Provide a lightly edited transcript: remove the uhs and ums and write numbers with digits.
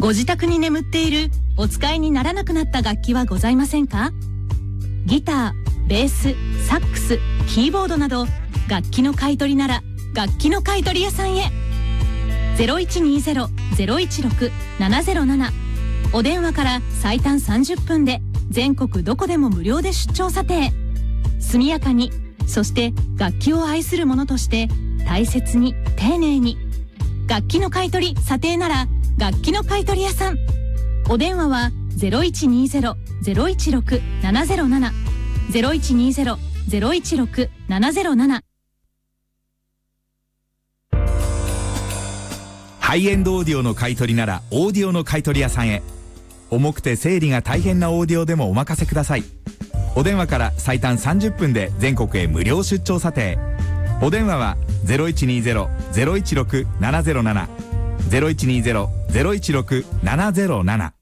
ご自宅に眠っているお使いにならなくなった楽器はございませんか？ギター、ベース、サックス、キーボードなど楽器の買い取りなら楽器の買い取り屋さんへ。 0120-016-707 お電話から最短30分で全国どこでも無料で出張査定。速やかに、そして楽器を愛する者として大切に丁寧に。楽器の買い取り査定なら楽器の買い取り屋さん。お電話は 0120-016-707 0120-016-707。 ハイエンドオーディオの買い取りならオーディオの買い取り屋さんへ。重くて整理が大変なオーディオでもお任せください。お電話から最短30分で全国へ無料出張査定。お電話は 0120-016-707 0120-016-707。